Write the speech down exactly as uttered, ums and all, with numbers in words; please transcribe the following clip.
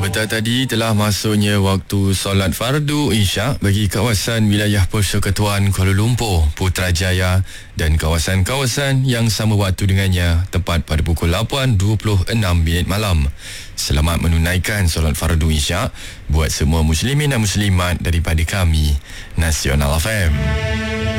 Sebentar tadi telah masuknya waktu solat fardu Isyak bagi kawasan wilayah Persekutuan Kuala Lumpur, Putrajaya dan kawasan-kawasan yang sama waktu dengannya, tepat pada pukul lapan dua puluh enam minit malam. Selamat menunaikan solat fardu Isyak buat semua muslimin dan muslimat daripada kami, Nasional F M.